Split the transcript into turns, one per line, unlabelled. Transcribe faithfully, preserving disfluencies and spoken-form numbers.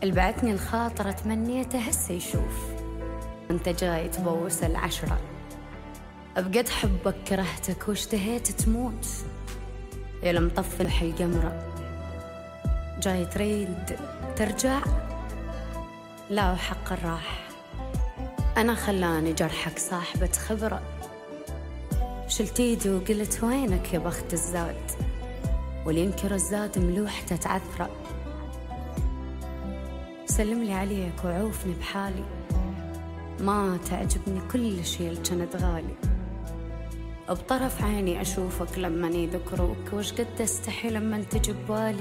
البعتني الخاطر تمنيته هسه يشوف، انت جاي تبوس العشرة. بقد حبك كرهتك واشتهيت تموت، يا لمطفلح القمرة جاي تريد ترجع. لا وحق الراح، أنا خلاني جرحك صاحبة خبرة. شلت ايدي وقلت وينك يا بخت الزاد، واللي ينكر الزاد ملوحته تعثرة. سلم لي عليك وعوفني بحالي، ما تعجبني كل شي الجند غالي. بطرف عيني أشوفك لما يذكروك، وش قد استحي لما تجي ببالي.